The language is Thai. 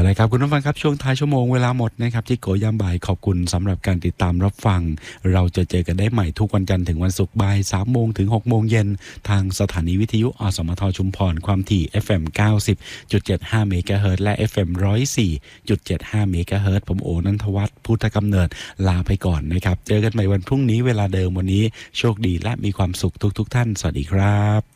ละครับคุณผู้ฟังครับช่วงท้ายชั่วโมงเวลาหมดนะครับที่โกยามบ่ายขอบคุณสำหรับการติดตามรับฟังเราจะเจอกันได้ใหม่ทุกวันจันทร์ถึงวันศุกร์บ่าย 3 โมงถึง 6 โมงเย็นทางสถานีวิทยุอสมทชุมพรความถี่ FM 90.75 เมกะเฮิรตซ์และ FM 104.75 เมกะเฮิรตซ์ผมโอนันทวัฒน์พุทธกำเนิดลาไปก่อนนะครับเจอกันใหม่วันพรุ่งนี้เวลาเดิมวันนี้โชคดีและมีความสุขทุกท่านสวัสดีครับ